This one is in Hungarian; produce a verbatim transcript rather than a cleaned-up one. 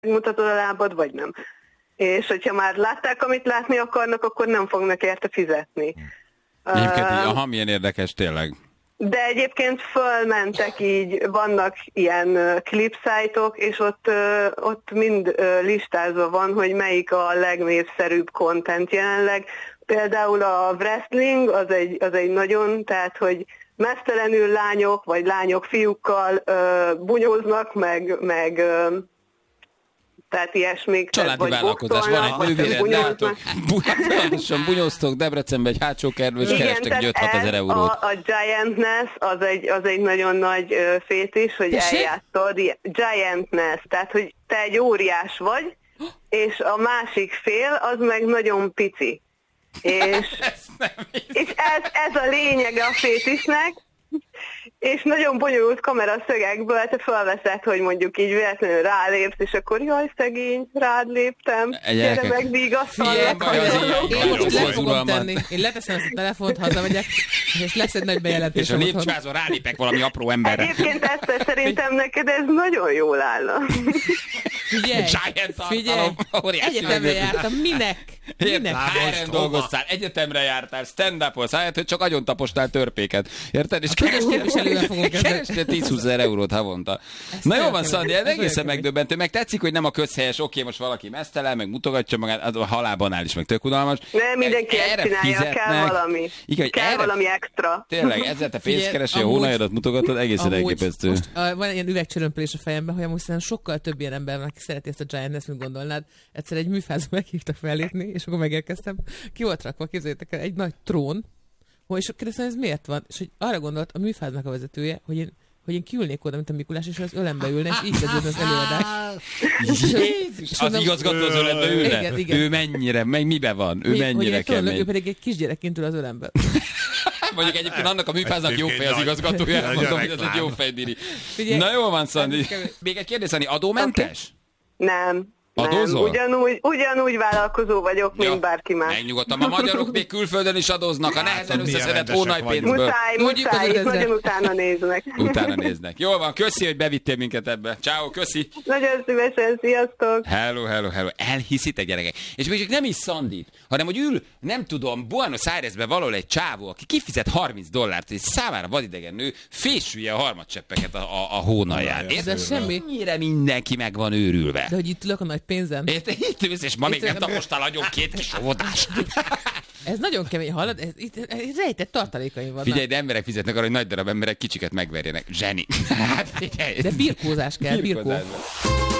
mutatod a lábad, vagy nem. És hogyha már látták, amit látni akarnak, akkor nem fognak érte fizetni. Egyébként így, aha, milyen érdekes, tényleg. De egyébként fölmentek így, vannak ilyen klipszájtok, és ott, ott mind listázva van, hogy melyik a legnépszerűbb content jelenleg. Például a wrestling, az egy, az egy nagyon, tehát hogy meztelenül lányok, vagy lányok fiúkkal bunyóznak, meg, meg tehát ilyesmik. Családi vállalkozás, van egy nővéred, látok, bunyóztok, bunyóztok Debrecenbe egy hátsó kertbe, és kerestek öt-hat ezer eurót. A, a Giantness az egy, az egy nagyon nagy fétis, hogy eljátszod. Giantness, tehát hogy te egy óriás vagy, és a másik fél az meg nagyon pici. És, és ez, ez a lényege a fétisnek, és nagyon bonyolult kameraszögekből te felveszed, hogy mondjuk így véletlenül rálépsz, és akkor jaj, szegény, rád léptem, gyere megvigasztalak. Én most le fogom tenni. Én leteszem ezt a telefont, hazamegyek, és lesz egy nagy bejelentés. És a lépcsőházon rálépek valami apró emberre. Egyébként ezt szerintem neked ez nagyon jól állna. Figyelj, figyelj, egyetemre jártam, minek? Minek? há er en dolgoztál, egyetemre jártál, stand-upolsz, hát, hogy csak agyon taposnál törpéket. Érted? És kerestél tíz-húsz ezer eurót havonta. Ezt na jó van, Szandi, ez egészen megdöbbentő. Meg tetszik, hogy nem a közhelyes, oké, most valaki mesztelen, meg mutogatja magát, a halálban áll is, meg tök unalmas. Nem, mindenki ezt csinálja, kell valami. Igen, kell erre, valami extra. Tényleg, ezzel te pénzt keresi, a hónajadat mutogatod, egészen elképesztő. Most uh, van ilyen üvegcsörömpölés a fejemben, hogy amúgy sokkal több ilyen ember, aki szereti ezt a Giant-ness, mint gondolnád. Egyszer egy műfázba meghívtak fellépni, és akkor megérkeztem. Ki volt rakva, képzeljétek el, egy nagy trón, és kérdeztem, ez miért van? És hogy arra gondolt a műfáznak a vezetője, hogy én, hogy én kiülnék oda, mint a Mikulás, és az ölembe ülne, és így kezdődne az előadás. Jézus, az igazgató az ölembe ülne? Igen, igen. Ő mennyire, meg mibe van? Ő Mi, mennyire kemény? Ő pedig egy kisgyerekként ül az ölembe. Mondjuk egyébként annak a műfáznak jó fej az igazgatója, mondom, hogy ez egy jó fejdiri. Na jó van, Szandi. Még egy kérdés, Szandi, adómentes? Nem. Adózol? Nem, ugyanúgy, ugyanúgy vállalkozó vagyok, mint ja, bárki más. Megnyugodtam, a magyarok még külföldön is adóznak, a nehezen összeszedett hónajpénzből. Muszáj, muszáj, itt nagyon utána néznek. Utána néznek. Jól van, köszi, hogy bevittél minket ebbe. Ciao, köszi. Nagyon szívesen, sziasztok. Hello, hello, hello. Elhiszitek, gyerekek? És még nem is Szandit, hanem hogy ül, nem tudom, Buenos Airesbe valahol egy csávó, aki kifizet harminc dollárt, hogy számára vadidegen nő fésülje a harmadcseppeket a, a, a hónalján. Ez semmi. Mennyire mindenki meg van őrülve. De hogy itt ülök a nagy pénzen. Érte, itt ülsz, és ma még nem tapostál agyon két kis óvodást. Ez nagyon kemény, hallod? Ez, itt, ez rejtett tartalékaim vannak. Figyelj, de emberek fizetnek arra, hogy nagy darab emberek kicsiket megverjenek. Zseni. De birkózás kell, birkó.